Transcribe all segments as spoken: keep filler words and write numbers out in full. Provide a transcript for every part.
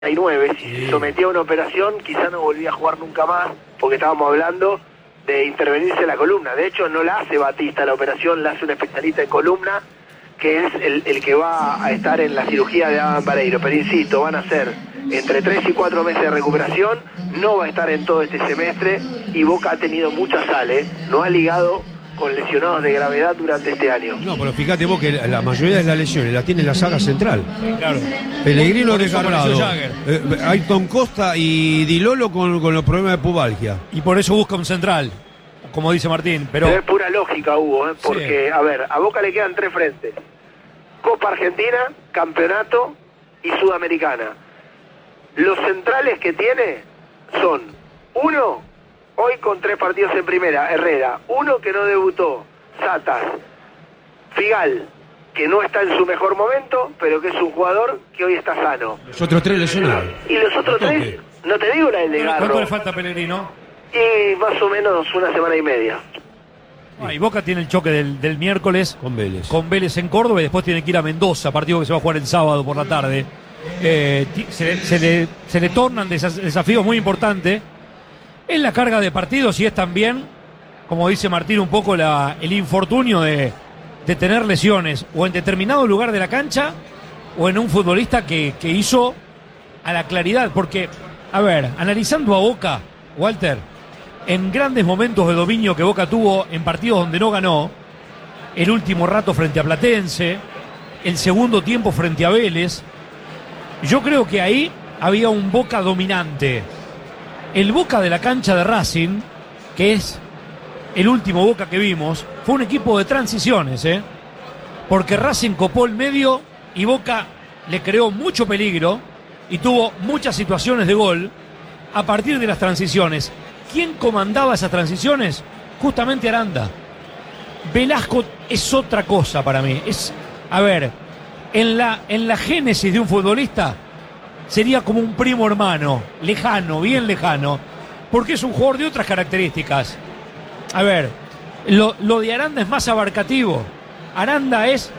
y nueve, si sí. se sometía a una operación, quizá no volvía a jugar nunca más, porque estábamos hablando de intervenirse en la columna. De hecho, no la hace Batista la operación, la hace un especialista en columna, que es el, el que va a estar en la cirugía de Adán Vareiro. Pero insisto, van a ser entre tres y cuatro meses de recuperación, no va a estar en todo este semestre, y Boca ha tenido mucha sal, ¿eh? No ha ligado con lesionados de gravedad durante este año. No, pero fíjate vos que la mayoría de las lesiones las tiene la saga central. Claro. Pellegrino desgarrado, eh, Ayrton Costa y Di Lolo con, con los problemas de pubalgia. Y por eso busca un central, como dice Martín. Pero, pero es pura lógica, Hugo, ¿eh? Porque, sí. a ver, a Boca le quedan tres frentes: Copa Argentina, Campeonato y Sudamericana. Los centrales que tiene son, uno, hoy con tres partidos en primera, Herrera; uno que no debutó, Satas; Figal, que no está en su mejor momento, pero que es un jugador que hoy está sano. Los otros tres lesionados. Y los otros tres, no te digo la del Desgarro. ¿Cuánto le falta a Pellegrino? Y más o menos una semana y media. Ah, y Boca tiene el choque del, del miércoles con Vélez. con Vélez en Córdoba, y después tiene que ir a Mendoza, partido que se va a jugar el sábado por la tarde. Eh, se, se, le, se le tornan desafíos muy importantes. Es la carga de partidos y es también, como dice Martín, un poco la, el infortunio de, de tener lesiones o en determinado lugar de la cancha o en un futbolista que, que hizo a la claridad. Porque, a ver, analizando a Boca, Walter, en grandes momentos de dominio que Boca tuvo en partidos donde no ganó, el último rato frente a Platense, el segundo tiempo frente a Vélez, yo creo que ahí había un Boca dominante. El Boca de la cancha de Racing, que es el último Boca que vimos, fue un equipo de transiciones, ¿eh? Porque Racing copó el medio y Boca le creó mucho peligro y tuvo muchas situaciones de gol a partir de las transiciones. ¿Quién comandaba esas transiciones? Justamente Aranda. Velasco es otra cosa para mí. Es, a ver, en la, en la génesis de un futbolista sería como un primo hermano, lejano, bien lejano, porque es un jugador de otras características. A ver, lo, lo de Aranda es más abarcativo. Aranda es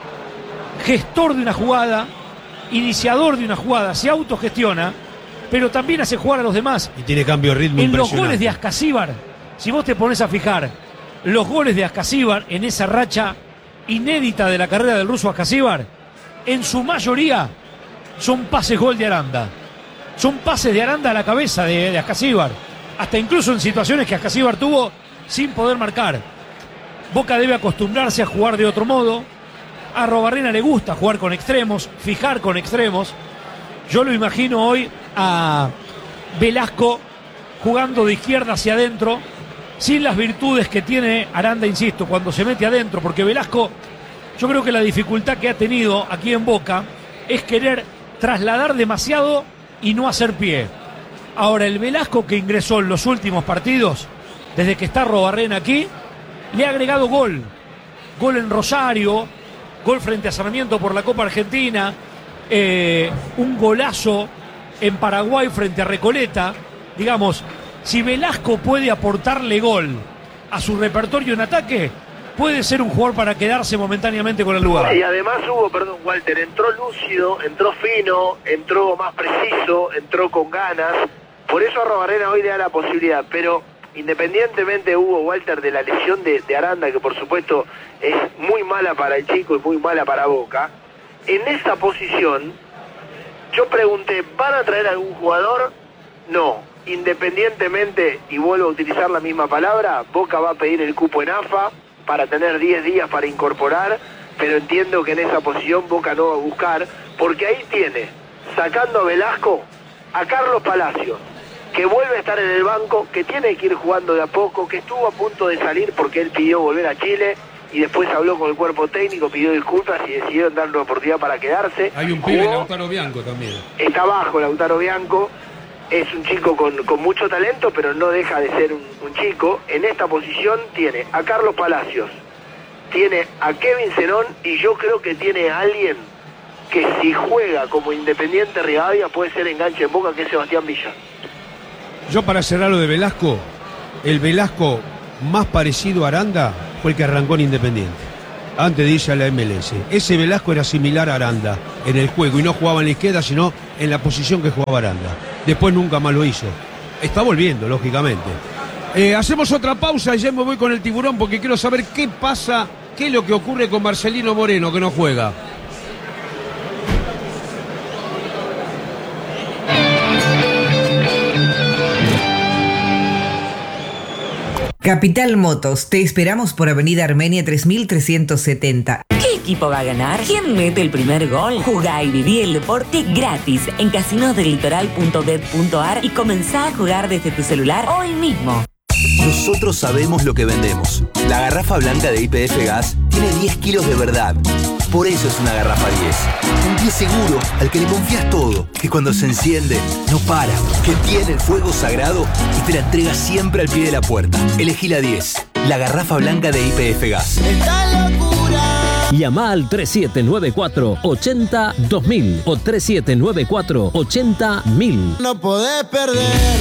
gestor de una jugada, iniciador de una jugada, se autogestiona, pero también hace jugar a los demás. Y tiene cambio de ritmo en impresionante. Los goles de Ascasíbar, si vos te pones a fijar, los goles de Ascasíbar en esa racha inédita de la carrera del ruso Ascasíbar, en su mayoría son pases gol de Aranda. Son pases de Aranda a la cabeza de, de Ascasíbar. Hasta incluso en situaciones que Ascasíbar tuvo sin poder marcar. Boca debe acostumbrarse a jugar de otro modo. A Arrobarrena le gusta jugar con extremos, fijar con extremos. Yo lo imagino hoy a Velasco jugando de izquierda hacia adentro, sin las virtudes que tiene Aranda, insisto, cuando se mete adentro. Porque Velasco, yo creo que la dificultad que ha tenido aquí en Boca es querer trasladar demasiado y no hacer pie. Ahora, el Velasco que ingresó en los últimos partidos, desde que está Arrobarrena aquí, le ha agregado gol. Gol en Rosario, gol frente a Sarmiento por la Copa Argentina, eh, un golazo en Paraguay frente a Recoleta. Digamos, si Velasco puede aportarle gol a su repertorio en ataque, puede ser un jugador para quedarse momentáneamente con el lugar. Y además hubo, perdón Walter, entró lúcido, entró fino, entró más preciso, entró con ganas. Por eso Arrobarrena hoy le da la posibilidad. Pero independientemente, Hugo, Walter, de la lesión de, de Aranda, que por supuesto es muy mala para el chico y muy mala para Boca, en esa posición yo pregunté, ¿van a traer algún jugador? No. Independientemente, y vuelvo a utilizar la misma palabra, Boca va a pedir el cupo en A F A para tener diez días para incorporar, pero entiendo que en esa posición Boca no va a buscar, porque ahí tiene, sacando a Velasco, a Carlos Palacios, que vuelve a estar en el banco, que tiene que ir jugando de a poco, que estuvo a punto de salir porque él pidió volver a Chile y después habló con el cuerpo técnico, pidió disculpas y decidieron darle una oportunidad para quedarse. Hay un pibe, Lautaro Bianco también. Está abajo Lautaro Bianco. Es un chico con, con mucho talento, pero no deja de ser un, un chico. En esta posición tiene a Carlos Palacios, tiene a Kevin Zenón, y yo creo que tiene a alguien que si juega como Independiente Rivadavia puede ser enganche en Boca, que es Sebastián Villa. Yo, para cerrar lo de Velasco, el Velasco más parecido a Aranda fue el que arrancó en Independiente. antes de irse a la M L S. Ese Velasco era similar a Aranda en el juego y no jugaba en la izquierda, sino en la posición que jugaba Aranda. Después nunca más lo hizo. Está volviendo, lógicamente. Eh, hacemos otra pausa y ya me voy con el Tiburón porque quiero saber qué pasa, qué es lo que ocurre con Marcelino Moreno, que no juega. Capital Motos, te esperamos por Avenida Armenia tres mil trescientos setenta. ¿Qué equipo va a ganar? ¿Quién mete el primer gol? Jugá y viví el deporte gratis en casinos del litoral punto bet punto ar y comenzá a jugar desde tu celular hoy mismo. Nosotros sabemos lo que vendemos. La garrafa blanca de Y P F Gas tiene diez kilos de verdad. Por eso es una garrafa diez. Un diez seguro al que le confías todo. Que cuando se enciende, no para. Que tiene el fuego sagrado y te la entrega siempre al pie de la puerta. Elegí la diez. La garrafa blanca de Y P F Gas. ¡Esta locura! Llama al tres siete nueve cuatro, ocho cero, dos mil o tres siete nueve cuatro, ocho cero, mil. No podés perder.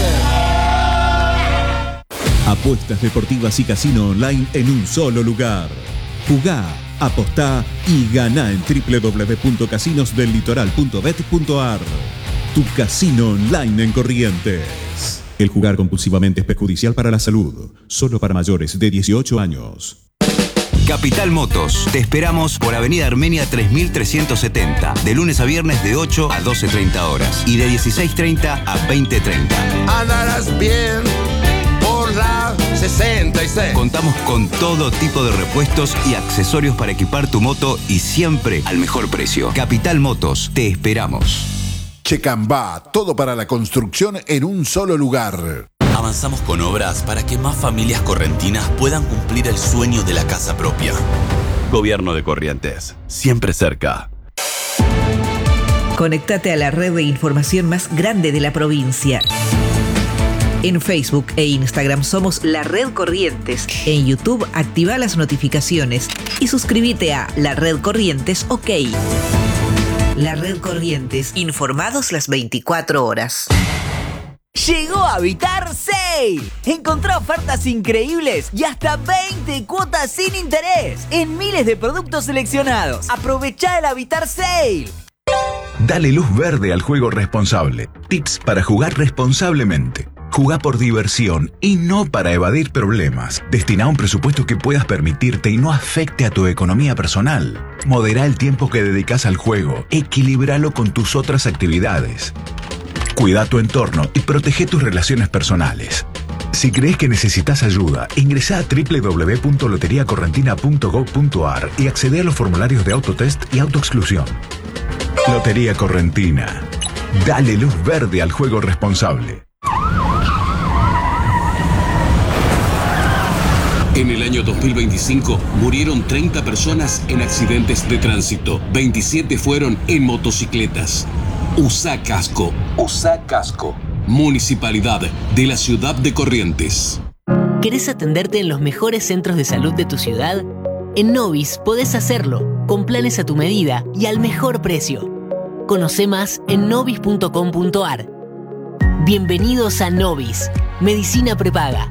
Apuestas deportivas y casino online en un solo lugar. Jugá, apostá y ganá en doble u doble u doble u punto casinos del litoral punto bet punto ar. Tu casino online en Corrientes. El jugar compulsivamente es perjudicial para la salud. Solo para mayores de dieciocho años. Capital Motos. Te esperamos por Avenida Armenia tres mil trescientos setenta. De lunes a viernes de ocho a doce treinta horas. Y de dieciséis treinta a veinte treinta. Andarás bien por la sesenta y seis. Contamos con todo tipo de repuestos y accesorios para equipar tu moto y siempre al mejor precio. Capital Motos. Te esperamos. Checambá. Todo para la construcción en un solo lugar. Avanzamos con obras para que más familias correntinas puedan cumplir el sueño de la casa propia. Gobierno de Corrientes, siempre cerca. Conéctate a la red de información más grande de la provincia. En Facebook e Instagram somos La Red Corrientes. En YouTube activa las notificaciones y suscríbete a La Red Corrientes OK. La Red Corrientes, informados las veinticuatro horas. Llegó Habitar Sale. Encontrá ofertas increíbles y hasta veinte cuotas sin interés en miles de productos seleccionados. Aprovechá el Habitar Sale. Dale luz verde al juego responsable. Tips para jugar responsablemente. Jugá por diversión y no para evadir problemas. Destina un presupuesto que puedas permitirte y no afecte a tu economía personal. Modera el tiempo que dedicas al juego. Equilíbralo con tus otras actividades. Cuida tu entorno y protege tus relaciones personales. Si crees que necesitas ayuda, ingresá a doble u doble u doble u punto lotería correntina punto gob punto ar y accede a los formularios de autotest y autoexclusión. Lotería Correntina. Dale luz verde al juego responsable. En el año dos mil veinticinco murieron treinta personas en accidentes de tránsito. veintisiete fueron en motocicletas. Usá casco. Usá casco. Municipalidad de la Ciudad de Corrientes. ¿Querés atenderte en los mejores centros de salud de tu ciudad? En Novis podés hacerlo, con planes a tu medida y al mejor precio. Conoce más en novis punto com punto ar. Bienvenidos a Novis, Medicina Prepaga.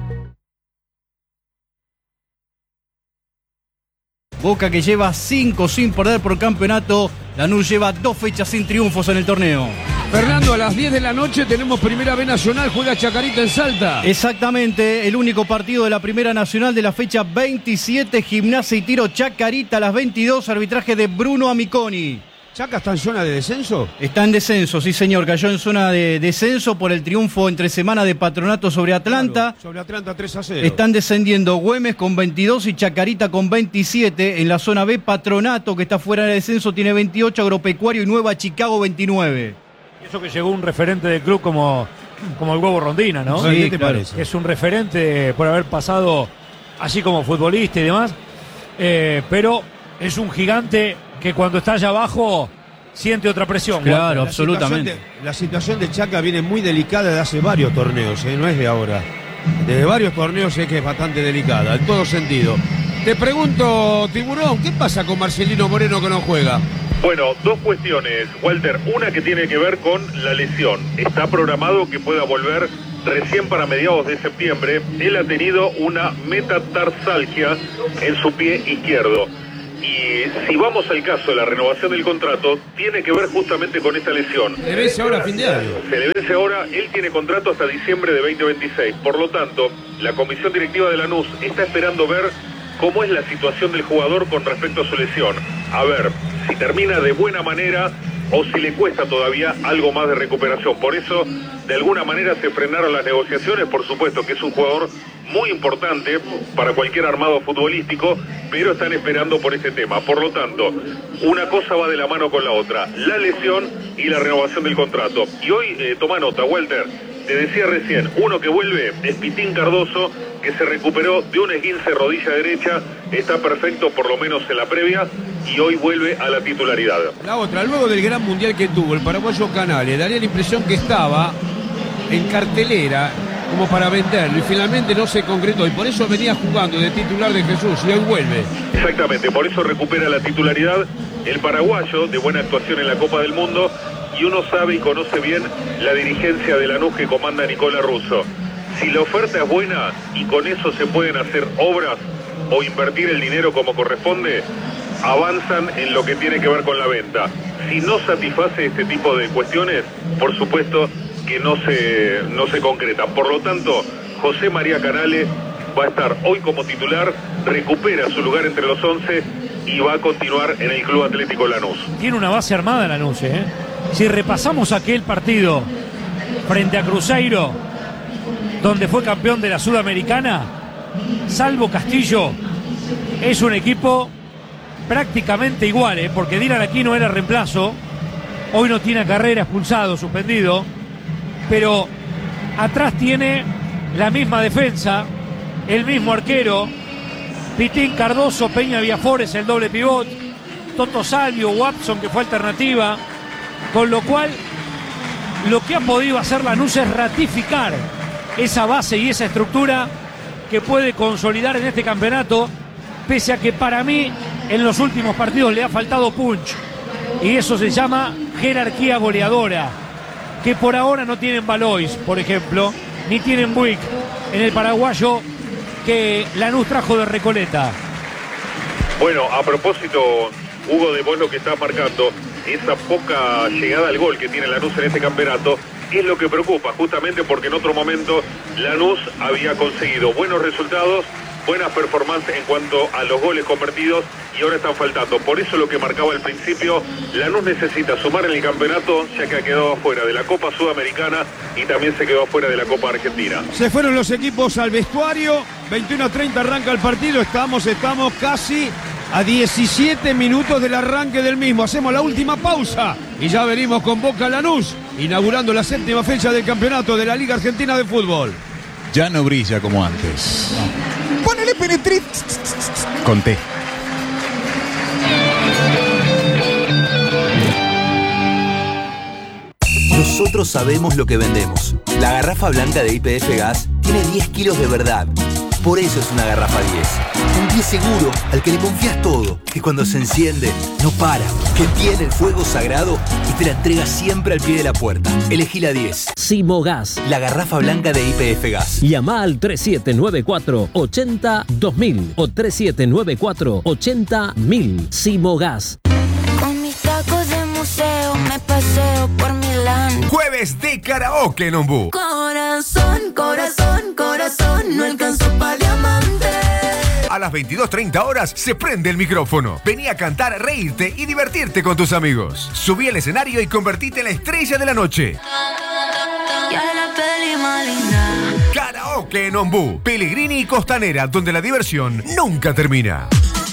Boca que lleva cinco sin perder por campeonato. Lanús lleva dos fechas sin triunfos en el torneo. Fernando, a las diez de la noche tenemos Primera B Nacional, juega Chacarita en Salta. Exactamente, el único partido de la Primera Nacional de la fecha veintisiete, Gimnasia y Tiro Chacarita a las veintidós, arbitraje de Bruno Amiconi. ¿Chaca está en zona de descenso? Está en descenso, sí señor, cayó en zona de descenso por el triunfo entre semana de Patronato sobre Atlanta. Claro, sobre Atlanta tres a cero. Están descendiendo Güemes con veintidós y Chacarita con veintisiete. En la zona B, Patronato, que está fuera de descenso, tiene veintiocho, Agropecuario y Nueva Chicago veintinueve. Y eso que llegó un referente del club como, como el Huevo Rondina, ¿no? Sí, ¿qué te claro. parece? Es un referente por haber pasado así como futbolista y demás, eh, pero es un gigante que cuando está allá abajo siente otra presión. Claro, la absolutamente. Situación de, la situación de Chaca viene muy delicada de hace varios torneos, ¿eh? No es de ahora. Desde varios torneos es que es bastante delicada, en todo sentido. Te pregunto, Tiburón, ¿qué pasa con Marcelino Moreno que no juega? Bueno, dos cuestiones, Walter. Una que tiene que ver con la lesión. Está programado que pueda volver recién para mediados de septiembre. Él ha tenido una metatarsalgia en su pie izquierdo. Y Eh, si vamos al caso de la renovación del contrato, tiene que ver justamente con esta lesión. Se vence ahora a fin de año. Se le vence ahora, él tiene contrato hasta diciembre de veinte veintiséis. Por lo tanto, la comisión directiva de Lanús está esperando ver cómo es la situación del jugador con respecto a su lesión. A ver si termina de buena manera o si le cuesta todavía algo más de recuperación. Por eso, de alguna manera se frenaron las negociaciones. Por supuesto que es un jugador muy importante para cualquier armado futbolístico, pero están esperando por ese tema. Por lo tanto, una cosa va de la mano con la otra, la lesión y la renovación del contrato. Y hoy, eh, toma nota, Walter, te decía recién, uno que vuelve es Pitín Cardoso, que se recuperó de un esguince rodilla derecha, está perfecto por lo menos en la previa, y hoy vuelve a la titularidad. La otra, luego del gran mundial que tuvo el paraguayo Canales, daría la impresión que estaba en cartelera como para venderlo, y finalmente no se concretó, y por eso venía jugando de titular de Jesús, y hoy vuelve. Exactamente, por eso recupera la titularidad el paraguayo, de buena actuación en la Copa del Mundo, y uno sabe y conoce bien la dirigencia de Lanús que comanda Nicola Russo. Si la oferta es buena y con eso se pueden hacer obras o invertir el dinero como corresponde, avanzan en lo que tiene que ver con la venta. Si no satisface este tipo de cuestiones, por supuesto que no se, no se concretan. Por lo tanto, José María Canales va a estar hoy como titular, recupera su lugar entre los once y va a continuar en el Club Atlético Lanús. Tiene una base armada Lanús, ¿eh? Si repasamos aquel partido frente a Cruzeiro, donde fue campeón de la Sudamericana, salvo Castillo, es un equipo prácticamente igual, ¿eh? Porque Dylan Aquino era reemplazo, hoy no tiene carrera, expulsado, suspendido, pero atrás tiene la misma defensa, el mismo arquero, Pitín Cardoso, Peña Viafores, el doble pivot, Toto Salvio, Watson, que fue alternativa, con lo cual lo que ha podido hacer Lanús es ratificar esa base y esa estructura que puede consolidar en este campeonato, pese a que para mí en los últimos partidos le ha faltado punch, y eso se llama jerarquía goleadora, que por ahora no tienen Valois, por ejemplo, ni tienen Buick en el paraguayo que Lanús trajo de Recoleta. Bueno, a propósito, Hugo, de vos lo que está marcando, esa poca llegada al gol que tiene Lanús en este campeonato, es lo que preocupa, justamente porque en otro momento Lanús había conseguido buenos resultados, buenas performances en cuanto a los goles convertidos, y ahora están faltando. Por eso lo que marcaba al principio, Lanús necesita sumar en el campeonato, ya que ha quedado afuera de la Copa Sudamericana y también se quedó afuera de la Copa Argentina. Se fueron los equipos al vestuario, veintiuno a treinta arranca el partido, estamos, estamos casi a diecisiete minutos del arranque del mismo. Hacemos la última pausa y ya venimos con Boca Lanús, inaugurando la séptima fecha del campeonato de la Liga Argentina de Fútbol. Ya no brilla como antes. Ponele penetrit. Conté. Nosotros sabemos lo que vendemos. La garrafa blanca de Y P F Gas tiene diez kilos de verdad. Por eso es una garrafa diez. Un diez seguro al que le confías todo, que cuando se enciende no para, que tiene el fuego sagrado y te la entrega siempre al pie de la puerta. Elegí la diez. Simogas, la garrafa blanca de Y P F Gas. Llama al tres siete nueve cuatro, ocho cero, dos mil o tres siete nueve cuatro, ocho cero, mil. Simogas. Con mis tacos de museo me paseo por Milán. Jueves de karaoke en Ombú. Corazón, corazón, corazón, no alcanzó pa' diamante. A las veintidós treinta horas se prende el micrófono. Vení a cantar, reírte y divertirte con tus amigos. Subí al escenario y convertite en la estrella de la noche. Ya la peli más linda. Karaoke en Ombú, Pellegrini y Costanera, donde la diversión nunca termina.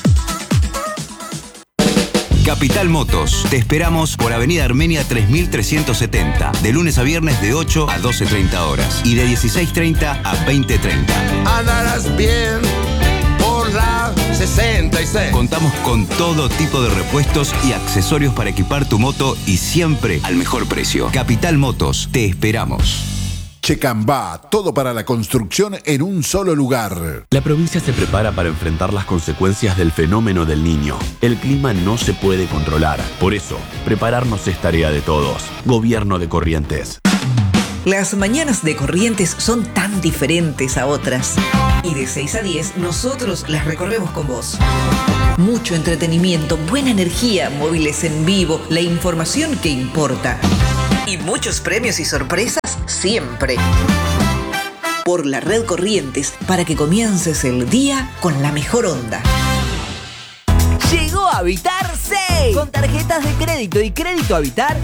Capital Motos. Te esperamos por Avenida Armenia tres mil trescientos setenta. De lunes a viernes de ocho a doce treinta horas. Y de dieciséis treinta a veinte treinta. Andarás bien por la sesenta y seis. Contamos con todo tipo de repuestos y accesorios para equipar tu moto y siempre al mejor precio. Capital Motos. Te esperamos. Checambá, todo para la construcción en un solo lugar. La provincia se prepara para enfrentar las consecuencias del fenómeno del Niño. El clima no se puede controlar. Por eso, prepararnos es tarea de todos. Gobierno de Corrientes. Las mañanas de Corrientes son tan diferentes a otras. Y de seis a diez, nosotros las recorremos con vos. Mucho entretenimiento, buena energía, móviles en vivo, la información que importa. Y muchos premios y sorpresas siempre. Por la red Corrientes, para que comiences el día con la mejor onda. Llegó Habitar seis. Con tarjetas de crédito y crédito Habitar